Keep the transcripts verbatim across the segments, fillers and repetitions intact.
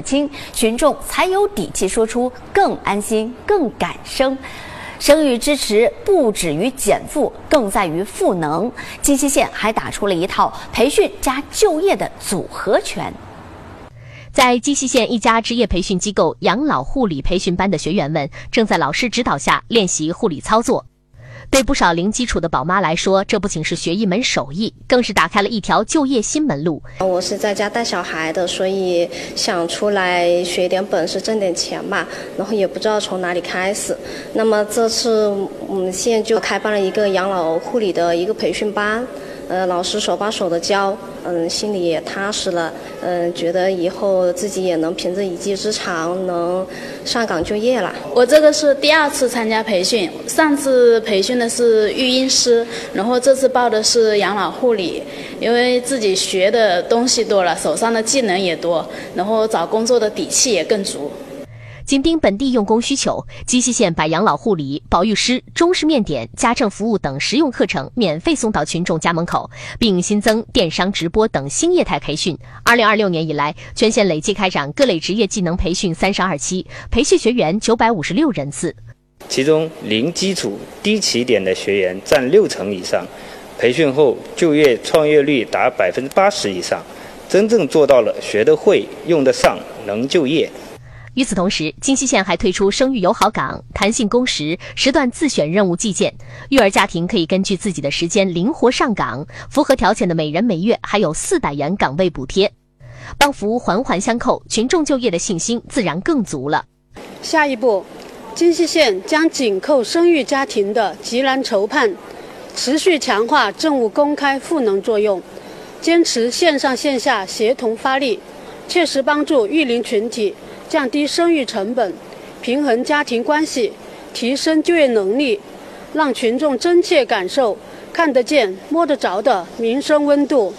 亲，群众才有底气说出更安心、更敢生。生育支持不止于减负，更在于赋能。金溪县还打出了一套培训加就业的组合拳。 在金溪县一家职业培训机构养老护理培训班的学员们，正在老师指导下练习护理操作。对不少零基础的宝妈来说，这不仅是学一门手艺，更是打开了一条就业新门路。 我是在家带小孩的，所以想出来学点本事挣点钱嘛，然后也不知道从哪里开始。那么这次我们县就开办了一个养老护理的一个培训班，呃，老师手把手的教，嗯，心里也踏实了，嗯，觉得以后自己也能凭着一技之长能上岗就业了。 我这个是第二次参加培训，上次培训的是育婴师，然后这次报的是养老护理。因为自己学的东西多了，手上的技能也多，然后找工作的底气也更足。 紧盯本地用工需求，金溪县把养老护理、保育师、中式面点、家政服务等实用课程免费送到群众家门口，并新增电商直播等新业态培训。二零二六年以来，全县累计开展各类职业技能培训三十二期，培训学员九百五十六人次， 其中零基础、低起点的学员占六成以上，培训后就业创业率达百分之八十以上，真正做到了学得会、用得上、能就业。 与此同时，金溪县还推出生育友好岗、弹性工时、时段自选任务计件，育儿家庭可以根据自己的时间灵活上岗，符合条件的每人每月还有四百元岗位补贴。帮扶环环相扣，群众就业的信心自然更足了。 下一步，金溪县将紧扣生育家庭的急难筹盼，持续强化政务公开赋能作用，坚持线上线下协同发力，切实帮助育龄群体降低生育成本，平衡家庭关系，提升就业能力，让群众真切感受看得见、摸得着的民生温度。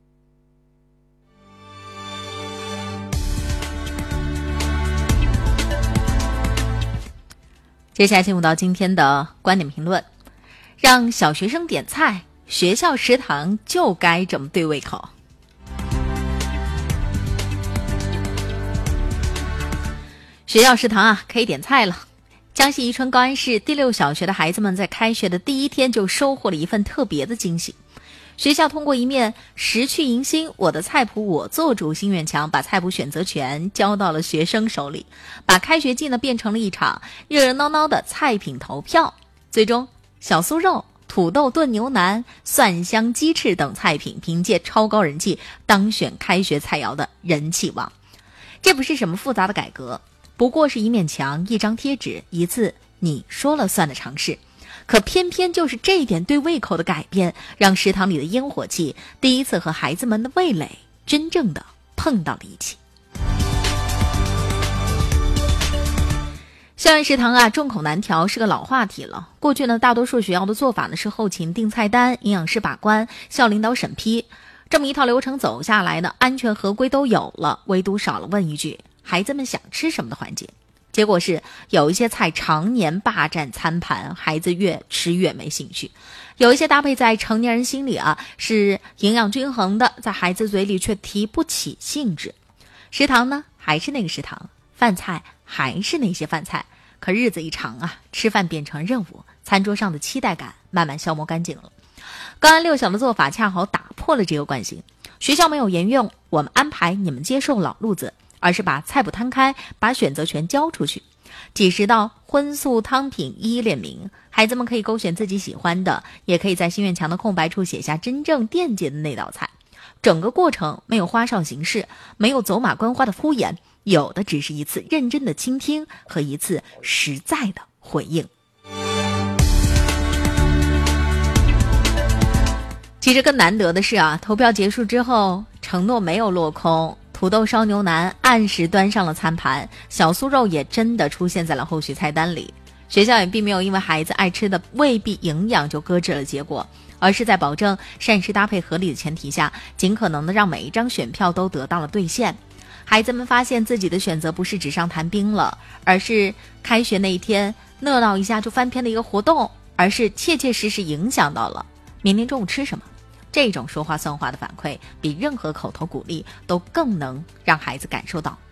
接下来进入到今天的观点评论，让小学生点菜，学校食堂就该这么对胃口。学校食堂啊，可以点菜了。江西宜春高安市第六小学的孩子们在开学的第一天就收获了一份特别的惊喜。学校通过一面识趣迎新、我的菜谱我做主心愿墙，把菜谱选择权交到了学生手里，把开学季呢变成了一场热热闹闹的菜品投票。最终，小酥肉、土豆炖牛腩、蒜香鸡翅等菜品凭借超高人气当选开学菜肴的人气王。这不是什么复杂的改革，不过是一面墙、一张贴纸、一次你说了算的尝试。可偏偏就是这一点对胃口的改变，让食堂里的烟火气第一次和孩子们的味蕾真正的碰到了一起。校园食堂啊，众口难调是个老话题了。过去呢，大多数学校的做法呢是后勤订菜单、营养师把关、校领导审批，这么一套流程走下来呢，安全合规都有了，唯独少了问一句孩子们想吃什么的环节。结果是有一些菜常年霸占餐盘，孩子越吃越没兴趣；有一些搭配在成年人心里啊是营养均衡的，在孩子嘴里却提不起兴致。食堂呢还是那个食堂，饭菜还是那些饭菜，可日子一长啊，吃饭变成任务，餐桌上的期待感慢慢消磨干净了。高安六小的做法恰好打破了这个惯性，学校没有沿用我们安排你们接受老路子，而是把菜谱摊开，把选择权交出去。几十道荤素汤品一一列明，孩子们可以勾选自己喜欢的，也可以在心愿墙的空白处写下真正惦记的那道菜。整个过程没有花哨形式，没有走马观花的敷衍，有的只是一次认真的倾听和一次实在的回应。其实更难得的是啊，投票结束之后，承诺没有落空，土豆烧牛腩按时端上了餐盘，小酥肉也真的出现在了后续菜单里。学校也并没有因为孩子爱吃的未必营养就搁置了结果，而是在保证膳食搭配合理的前提下，尽可能的让每一张选票都得到了兑现。孩子们发现自己的选择不是纸上谈兵了，而是开学那一天热闹一下就翻篇的一个活动，而是切切实实影响到了明天中午吃什么。这种说话算话的反馈，比任何口头鼓励都更能让孩子感受到